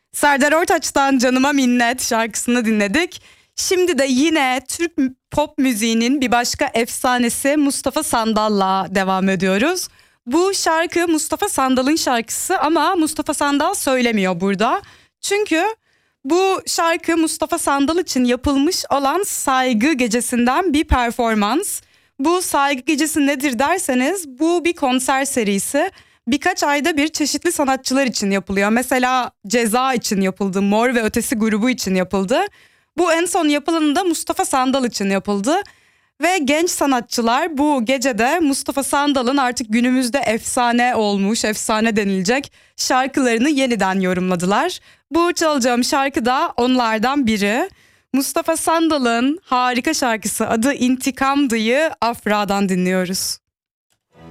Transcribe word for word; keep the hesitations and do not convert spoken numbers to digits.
Serdar Ortaç'tan Canıma Minnet şarkısını dinledik. Şimdi de yine Türk pop müziğinin bir başka efsanesi Mustafa Sandal'la devam ediyoruz. Bu şarkı Mustafa Sandal'ın şarkısı ama Mustafa Sandal söylemiyor burada. Çünkü bu şarkı Mustafa Sandal için yapılmış olan Saygı Gecesi'nden bir performans. Bu Saygı Gecesi nedir derseniz bu bir konser serisi. Birkaç ayda bir çeşitli sanatçılar için yapılıyor. Mesela Ceza için yapıldı, Mor ve Ötesi grubu için yapıldı. Bu en son yapılanında Mustafa Sandal için yapıldı. Ve genç sanatçılar bu gecede Mustafa Sandal'ın artık günümüzde efsane olmuş, efsane denilecek şarkılarını yeniden yorumladılar. Bu çalacağım şarkı da onlardan biri. Mustafa Sandal'ın harika şarkısı adı İntikamdı'yı Afra'dan dinliyoruz.